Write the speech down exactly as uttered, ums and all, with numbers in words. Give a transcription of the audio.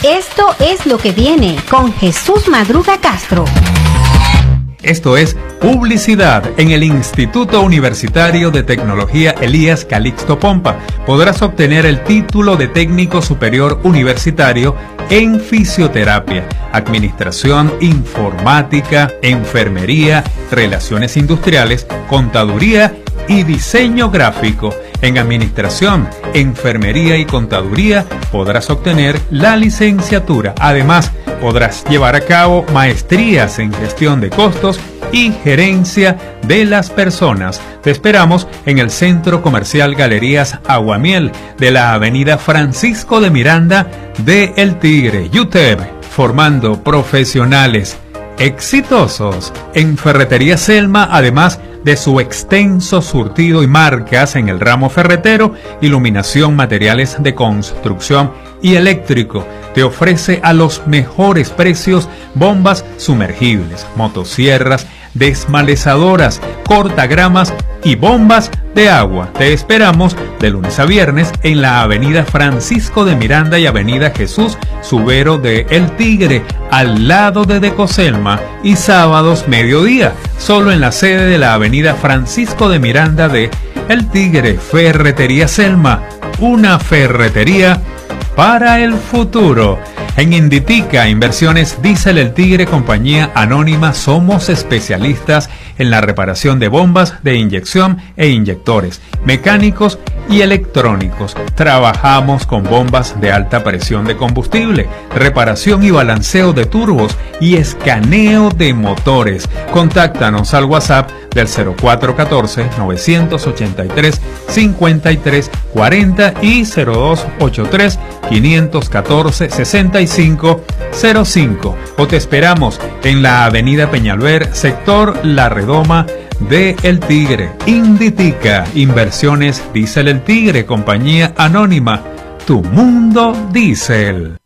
Esto es lo que viene con Jesús Madruga Castro. Esto es publicidad en el Instituto Universitario de Tecnología Elías Calixto Pompa. Podrás obtener el título de técnico superior universitario en fisioterapia, administración, informática, enfermería, relaciones industriales, contaduría y diseño gráfico. En administración, enfermería y contaduría podrás obtener la licenciatura. Además, podrás llevar a cabo maestrías en gestión de costos y gerencia de las personas. Te esperamos en el Centro Comercial Galerías Aguamiel de la Avenida Francisco de Miranda de El Tigre, U T E B, formando profesionales exitosos. En Ferretería Selma, además de su extenso surtido y marcas en el ramo ferretero, iluminación, materiales de construcción y eléctrico, te ofrece a los mejores precios bombas sumergibles, motosierras, desmalezadoras, cortagramas y bombas de agua. Te esperamos de lunes a viernes en la Avenida Francisco de Miranda y Avenida Jesús Subero de El Tigre, al lado de Decoselma, y sábados mediodía, solo en la sede de la Avenida Francisco de Miranda de El Tigre. Ferretería Selma, una ferretería para el futuro. En Inditica Inversiones Diesel El Tigre, compañía anónima, somos especialistas en la reparación de bombas de inyección e inyectores, mecánicos y electrónicos. Trabajamos con bombas de alta presión de combustible, reparación y balanceo de turbos y escaneo de motores. Contáctanos al WhatsApp del cero cuatro uno cuatro, nueve ocho tres, cinco tres cuatro cero y cero dos ocho tres, cinco uno cuatro, seis cinco cero cinco, o te esperamos en la Avenida Peñalver, sector La Redoma de El Tigre. Inditica Inversiones Diesel El Tigre, compañía anónima, tu mundo diésel.